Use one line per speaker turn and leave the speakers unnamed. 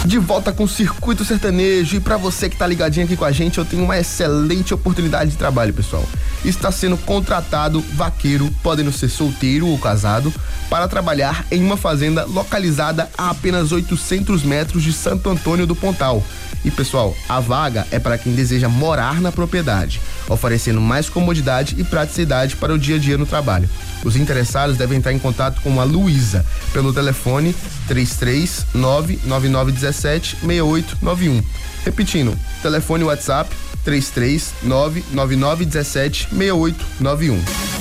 De volta com o Circuito Sertanejo, e para você que tá ligadinho aqui com a gente, eu tenho uma excelente oportunidade de trabalho, pessoal. Está sendo contratado vaqueiro, podendo ser solteiro ou casado, para trabalhar em uma fazenda localizada a apenas 800 metros de Santo Antônio do Pontal. E, pessoal, a vaga é para quem deseja morar na propriedade, oferecendo mais comodidade e praticidade para o dia a dia no trabalho. Os interessados devem entrar em contato com a Luísa pelo telefone 33999176891. Repetindo, telefone WhatsApp 33999176891.